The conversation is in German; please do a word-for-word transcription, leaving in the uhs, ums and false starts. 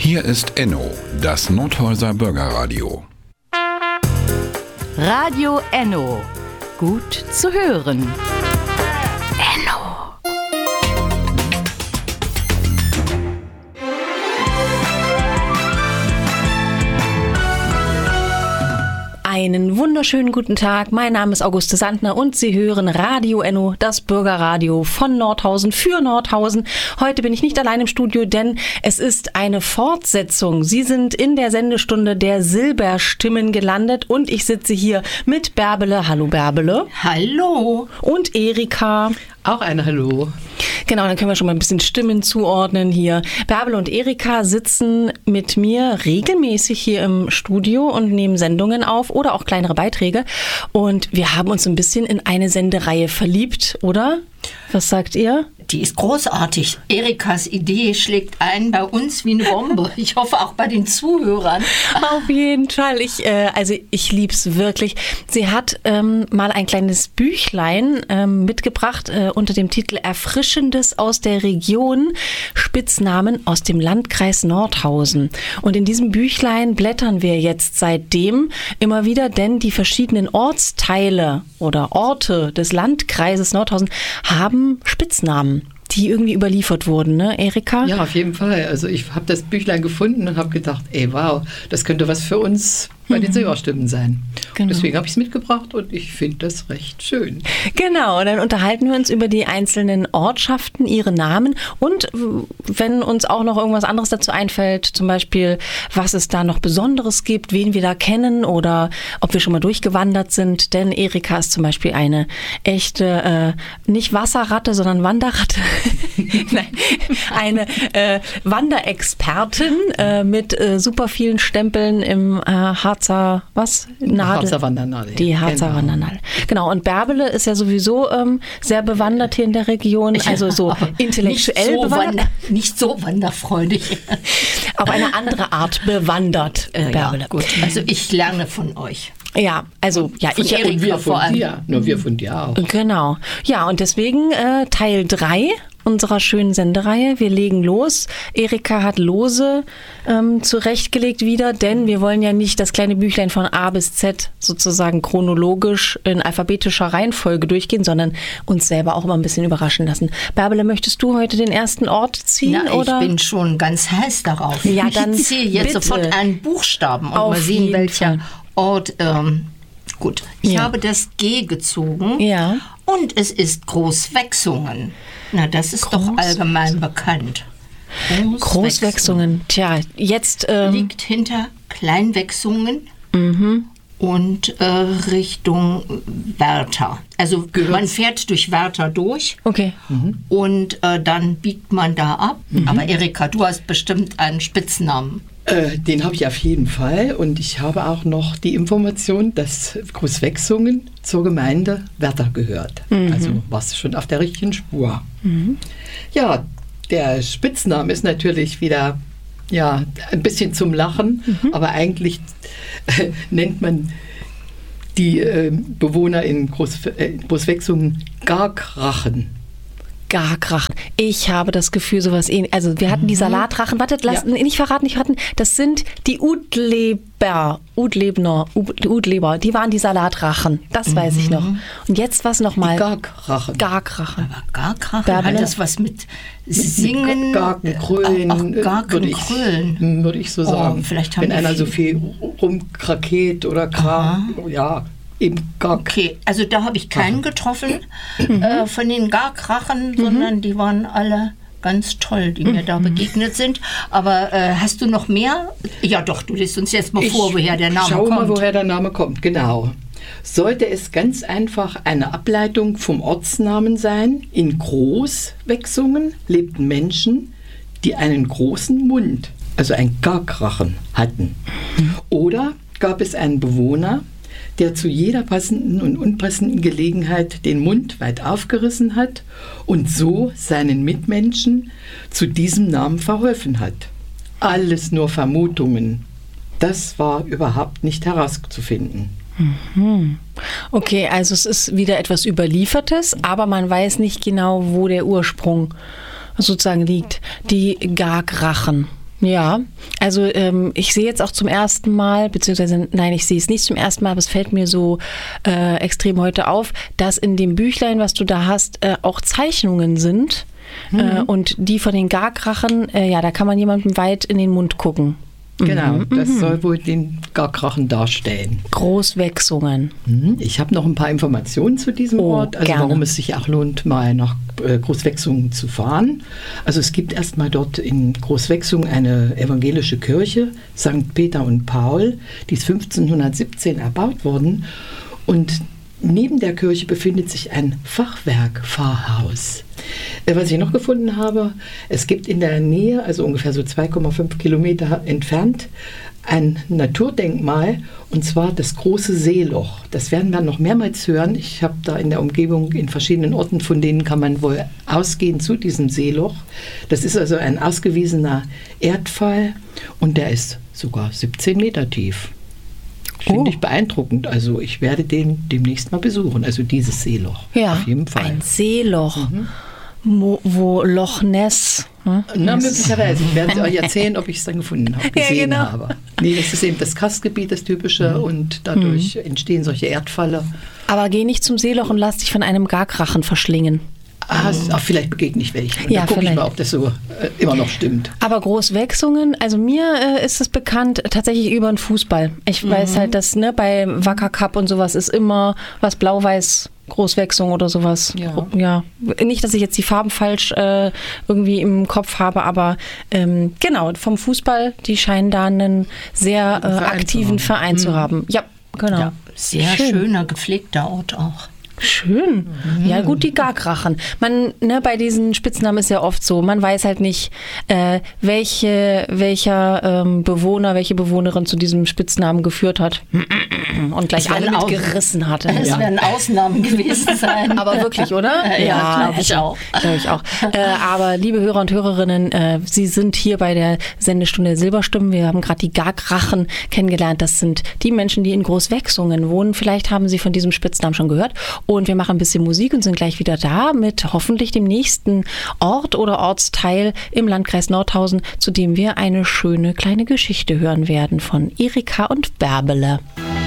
Hier ist Enno, das Nordhäuser Bürgerradio. Radio Enno. Gut zu hören. Enno. Einen wunderschönen guten Tag. Mein Name ist Auguste Sandner und Sie hören Radio Enno, das Bürgerradio von Nordhausen für Nordhausen. Heute bin ich nicht allein im Studio, denn es ist eine Fortsetzung. Sie sind in der Sendestunde der Silberstimmen gelandet und ich sitze hier mit Bärbele. Hallo Bärbele. Hallo. Und Erika. Auch ein Hallo. Genau, dann können wir schon mal ein bisschen Stimmen zuordnen hier. Bärbele und Erika sitzen mit mir regelmäßig hier im Studio und nehmen Sendungen auf oder auch kleinere Beiträge. Und wir haben uns ein bisschen in eine Sendereihe verliebt, oder? Was sagt ihr? Die ist großartig. Erikas Idee schlägt ein bei uns wie eine Bombe. Ich hoffe auch bei den Zuhörern. Auf jeden Fall. Ich, äh, also ich lieb's wirklich. Sie hat ähm, mal ein kleines Büchlein ähm, mitgebracht äh, unter dem Titel Erfrischendes aus der Region, Spitznamen aus dem Landkreis Nordhausen. Und in diesem Büchlein blättern wir jetzt seitdem immer wieder, denn die verschiedenen Ortsteile oder Orte des Landkreises Nordhausen haben Spitznamen, die irgendwie überliefert wurden, ne, Erika? Ja, auf jeden Fall. Also ich habe das Büchlein gefunden und habe gedacht, ey, wow, das könnte was für uns bei den Silberstimmen sein. Genau. Deswegen habe ich es mitgebracht und ich finde das recht schön. Genau, und dann unterhalten wir uns über die einzelnen Ortschaften, ihre Namen und wenn uns auch noch irgendwas anderes dazu einfällt, zum Beispiel, was es da noch Besonderes gibt, wen wir da kennen oder ob wir schon mal durchgewandert sind, denn Erika ist zum Beispiel eine echte, äh, nicht Wasserratte, sondern Wanderratte. Nein, eine äh, Wanderexpertin äh, mit äh, super vielen Stempeln im äh, Harzer, was? Nadel? Harzer Wandernadel. Die Harzer genau. Wandernadel. Genau, und Bärbele ist ja sowieso ähm, sehr bewandert hier in der Region, also so intellektuell nicht so bewandert. Wander, nicht so wanderfreudig. Auf eine andere Art bewandert, äh, Bärbele. Ja, gut, also ich lerne von euch. Ja, also ja, von ich Erika und wir vor von allem. dir. Nur wir von dir auch. Genau. Ja, und deswegen äh, Teil drei unserer schönen Sendereihe. Wir legen los. Erika hat Lose ähm, zurechtgelegt wieder, denn wir wollen ja nicht das kleine Büchlein von A bis Z sozusagen chronologisch in alphabetischer Reihenfolge durchgehen, sondern uns selber auch immer ein bisschen überraschen lassen. Bärbele, möchtest du heute den ersten Ort ziehen? Na, oder? Ich bin schon ganz heiß darauf. Ja, dann ich ziehe jetzt bitte. sofort einen Buchstaben und Auf mal sehen, jeden welcher Fall. Ort. Ähm, gut, ich Ja. habe das G gezogen. Ja. Und es ist Großwechsungen. Na, das ist Groß- doch allgemein bekannt. Großwechsungen. Tja, jetzt ähm, Liegt hinter Kleinwechsungen mhm. und äh, Richtung Wärter. Also man fährt durch Wärter durch Okay. und äh, dann biegt man da ab. Aber Erika, du hast bestimmt einen Spitznamen. Äh, den habe ich auf jeden Fall und ich habe auch noch die Information, dass Großwechsungen zur Gemeinde Wärter gehört. Mhm. Also warst du schon auf der richtigen Spur. Mhm. Ja, der Spitzname ist natürlich wieder ja, ein bisschen zum Lachen, Mhm. aber eigentlich äh, nennt man die äh, Bewohner in Groß, äh, Großwechsungen Garkrachen. Garkrachen. Ich habe das Gefühl, sowas ähnlich. Also wir hatten die Salatrachen. Wartet, lass Ja. nicht verraten, nicht verraten. Das sind die Udleber, Udlebner, Ud- Udleber. Die waren die Salatrachen. Das weiß ich noch. Und jetzt was nochmal? Die Garkrachen. Garkrachen. Aber Garkrachen, Bärbele? hat das was mit Singen? Garkenkrölen, Auch, auch würde ich, Garkenkrölen. würde ich so sagen. Oh, vielleicht haben Wenn wir einer viel- so viel rumkrakeet oder kram, ja, eben Gark. Okay, also da habe ich keinen getroffen äh, von den Garkrachen, sondern die waren alle ganz toll, die mir da begegnet sind. Aber äh, hast du noch mehr? Ja doch, du liest uns jetzt mal vor, woher der Name schau kommt. mal, woher der Name kommt, genau. Sollte es ganz einfach eine Ableitung vom Ortsnamen sein, in Großwechsungen lebten Menschen, die einen großen Mund, also ein Garkrachen, hatten. Oder gab es einen Bewohner, der zu jeder passenden und unpassenden Gelegenheit den Mund weit aufgerissen hat und so seinen Mitmenschen zu diesem Namen verholfen hat. Alles nur Vermutungen. Das war überhaupt nicht herauszufinden. Mhm. Okay, also es ist wieder etwas Überliefertes, aber man weiß nicht genau, wo der Ursprung sozusagen liegt. Die Garkrachen. Ja, also ähm, ich sehe jetzt auch zum ersten Mal, beziehungsweise nein, ich sehe es nicht zum ersten Mal, aber es fällt mir so äh, extrem heute auf, dass in dem Büchlein, was du da hast, äh, auch Zeichnungen sind. Mhm. Äh, und die von den Garkrachen, äh, ja, da kann man jemandem weit in den Mund gucken. Genau, mhm. das mhm. soll wohl den Garkrachen darstellen. Großwechsungen. Ich habe noch ein paar Informationen zu diesem oh, Ort, also gerne. warum es sich auch lohnt, mal nach Großwechsungen zu fahren. Also es gibt erstmal dort in Großwechsungen eine evangelische Kirche, Sankt Peter und Paul, die ist fünfzehnhundertsiebzehn erbaut worden. Und neben der Kirche befindet sich ein Fachwerkpfarrhaus. Was ich noch gefunden habe, es gibt in der Nähe, also ungefähr so zwei Komma fünf Kilometer entfernt, ein Naturdenkmal, und zwar das große Seeloch. Das werden wir noch mehrmals hören. Ich habe da in der Umgebung in verschiedenen Orten, von denen kann man wohl ausgehen zu diesem Seeloch. Das ist also ein ausgewiesener Erdfall und der ist sogar siebzehn Meter tief. Finde Oh. ich beeindruckend. Also ich werde den demnächst mal besuchen. Also dieses Seeloch. Ja, auf jeden Fall. ein Seeloch, Mhm. wo, wo Loch Ness. Hm? Na, möglicherweise. Ich werde euch erzählen, ob ich es dann gefunden habe, Ja, gesehen genau. habe. Nee, das ist eben das Karstgebiet, das typische, und dadurch entstehen solche Erdfalle. Aber geh nicht zum Seeloch und lass dich von einem Garkrachen verschlingen. Ah, s- ach, vielleicht begegne ich welchen. Und Ja, dann gucke ich vielleicht. mal, ob das so äh, immer noch stimmt. Aber Großwechsungen, also mir äh, ist es bekannt tatsächlich über den Fußball. Ich Mhm. weiß halt, dass ne, bei Wacker Cup und sowas ist immer was blau-weiß Großwechslung oder sowas. Ja. ja. Nicht, dass ich jetzt die Farben falsch äh, irgendwie im Kopf habe, aber ähm, genau, vom Fußball, die scheinen da einen sehr äh, Verein zu aktiven haben. Verein zu haben. Ja, genau. Ja, sehr Schön. schöner, gepflegter Ort auch. Schön. Ja, gut, die Garkrachen. Man, ne, bei diesen Spitznamen ist ja oft so, man weiß halt nicht, äh, welche, welcher ähm, Bewohner, welche Bewohnerin zu diesem Spitznamen geführt hat und gleich Es alle werden Aus- mitgerissen hatte. Es Ja. werden Ausnahmen gewesen sein. Aber wirklich, oder? Ja, glaube ich auch. Glaube ich auch. Äh, aber liebe Hörer und Hörerinnen, äh, Sie sind hier bei der Sendestunde Silberstimmen. Wir haben gerade die Garkrachen kennengelernt. Das sind die Menschen, die in Großwechsungen wohnen. Vielleicht haben Sie von diesem Spitznamen schon gehört. Und wir machen ein bisschen Musik und sind gleich wieder da mit hoffentlich dem nächsten Ort oder Ortsteil im Landkreis Nordhausen, zu dem wir eine schöne kleine Geschichte hören werden von Erika und Bärbele.